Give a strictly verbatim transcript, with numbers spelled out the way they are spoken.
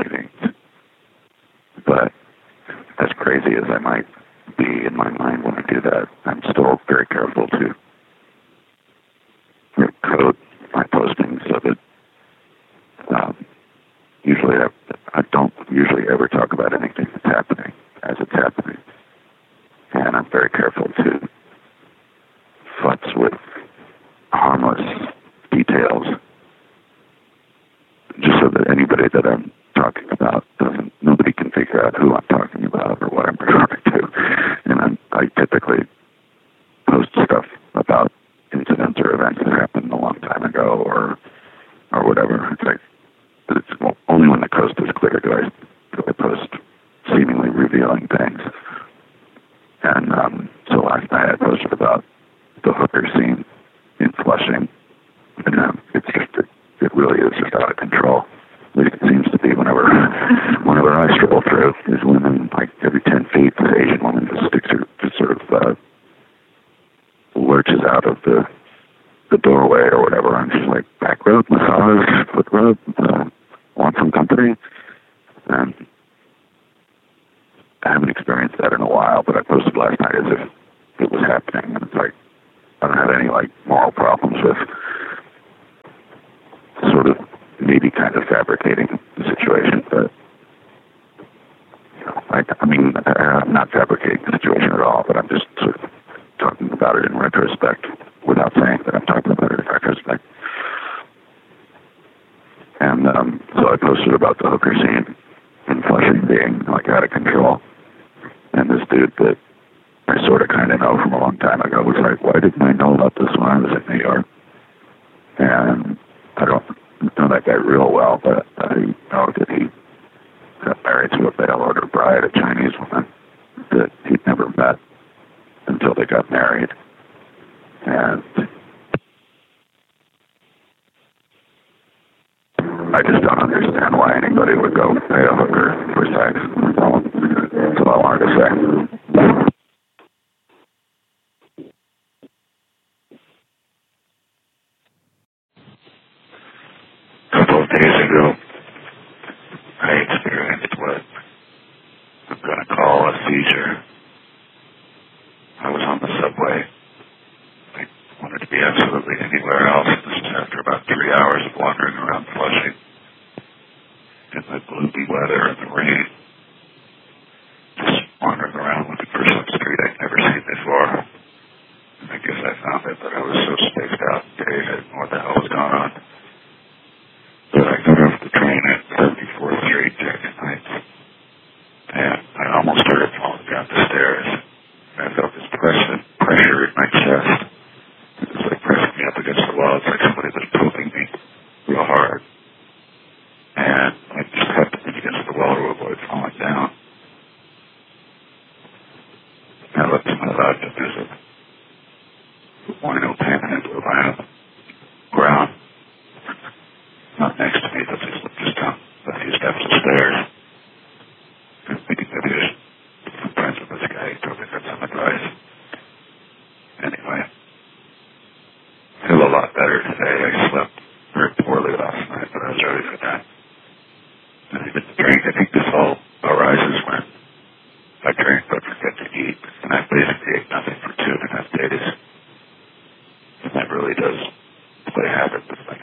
meetings. But as crazy as I might be in my mind when I do that, I'm still very careful to code my postings so that um, usually I, I don't usually ever talk about anything that's happening as it's happening. And I'm very careful to futz with harmless details just so that anybody that I'm talking about doesn't, nobody can figure out who I'm talking about or what I'm referring to. And I'm, I typically post stuff about incidents or events that happened a long time ago or or whatever. It's like, it's well, only when the coast is clear do I, do I post seemingly revealing things. And um, so last night I posted about the hooker scene in Flushing. And um, it's just, it, it really is just out of control. It seems to be whenever whenever I stroll through, there's women, like every ten feet, this Asian woman just sticks her, just sort of uh, lurches out of the the doorway or whatever. I'm just like, back rub, massage, foot rub, uh, want some company? And I haven't experienced that in a while, but I posted last night as if it was happening. And it's like, I don't have any like moral problems with sort of maybe kind of fabricating the situation, but you know, I, I mean, I'm not fabricating the situation at all, but I'm just sort of talking about it in retrospect without saying that I'm talking about it in retrospect. And um, so I posted about the hooker scene in Flushing being like out of control. And this dude that I sort of kind of know from a long time ago was like, why didn't I know about this when I was in New York? And I don't know that guy real well, but I know that he got married to a bail order bride, a Chinese woman that he'd never met until they got married. And I just don't understand why anybody would go pay a hooker for sex. That's all I wanted to say. A couple of days ago, I experienced what I'm going to call a seizure. I was on the subway. I wanted to be absolutely anywhere else. This was after about three hours of wandering around Flushing in the gloomy weather and the rain. Just wandering around looking for some street I'd never seen before. And I guess I found it, but I was so spaced out today, I didn't know what the hell was going on. But I got off the train at thirty-fourth Street, Jackson Heights, and I almost started falling down the stairs. I felt this pressure, pressure in my chest. It was like pressing me up against the wall. It's like somebody was poking me real hard. And I just had to lean against the wall to avoid falling down. I looked to my left and there's a wino pan into a vinyl ground. Not next to me, but just, just down a few steps of stairs. I'm thinking that he was friends with this guy. He probably got some advice. Anyway, I feel a lot better today. I slept very poorly last night, but I was ready for that. And even the drink, I think this all arises when I drink but forget to eat. And I basically ate nothing for two and a half days. And that really does play havoc with my